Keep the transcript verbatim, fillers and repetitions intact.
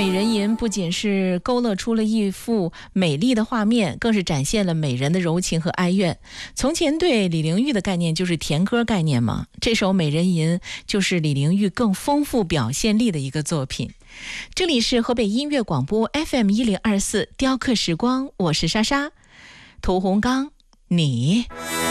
美人吟不仅是勾勒出了一幅美丽的画面，更是展现了美人的柔情和哀怨。从前对李玲玉的概念就是甜歌概念嘛，这首美人吟就是李玲玉更丰富表现力的一个作品。这里是河北音乐广播 F M 一零二四雕刻时光，我是莎莎。屠洪刚，你